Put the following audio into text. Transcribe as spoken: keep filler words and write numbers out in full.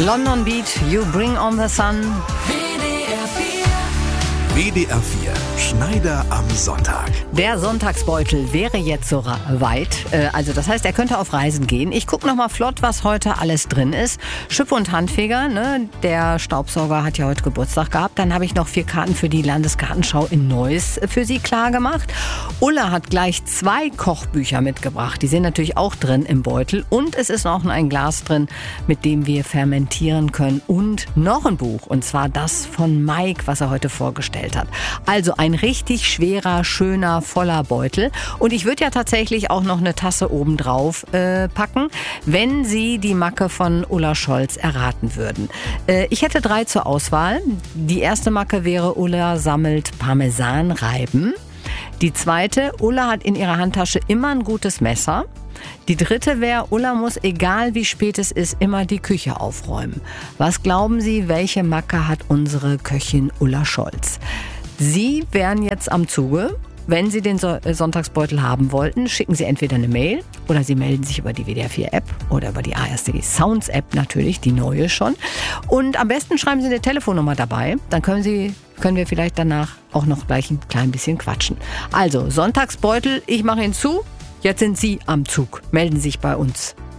London Beat, You Bring on the Sun. W D R vier, Schneider am Sonntag. Der Sonntagsbeutel wäre jetzt so weit. Also das heißt, er könnte auf Reisen gehen. Ich gucke nochmal flott, was heute alles drin ist. Schippe und Handfeger, ne? Der Staubsauger hat ja heute Geburtstag gehabt. Dann habe ich noch vier Karten für die Landesgartenschau in Neuss für Sie klar gemacht. Ulla hat gleich zwei Kochbücher mitgebracht. Die sind natürlich auch drin im Beutel. Und es ist noch ein Glas drin, mit dem wir fermentieren können. Und noch ein Buch. Und zwar das von Mike, was er heute vorgestellt hat. Also ein richtig schwerer, schöner, voller Beutel. Und ich würde ja tatsächlich auch noch eine Tasse obendrauf äh, packen, wenn Sie die Macke von Ulla Scholz erraten würden. Äh, ich hätte drei zur Auswahl. Die erste Macke wäre: Ulla sammelt Parmesanreiben. Die zweite: Ulla hat in ihrer Handtasche immer ein gutes Messer. Die dritte wäre: Ulla muss, egal wie spät es ist, immer die Küche aufräumen. Was glauben Sie, welche Macke hat unsere Köchin Ulla Scholz? Sie wären jetzt am Zuge. Wenn Sie den so- Sonntagsbeutel haben wollten, schicken Sie entweder eine Mail oder Sie melden sich über die W D R vier App oder über die A R C Sounds App natürlich, die neue schon. Und am besten schreiben Sie eine Telefonnummer dabei, dann können Sie, können wir vielleicht danach auch noch gleich ein klein bisschen quatschen. Also Sonntagsbeutel, ich mache ihn zu. Jetzt sind Sie am Zug. Melden Sie sich bei uns.